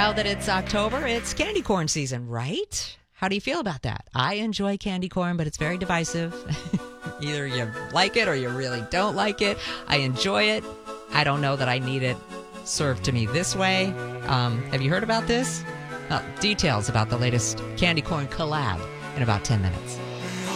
Now that it's October, it's candy corn season, right? How do you feel about that? I enjoy candy corn, but it's very divisive. Either you like it or you really don't like it. I enjoy it. I don't know that I need it served to me this way. Have you heard about this? Details about the latest candy corn collab in about 10 minutes.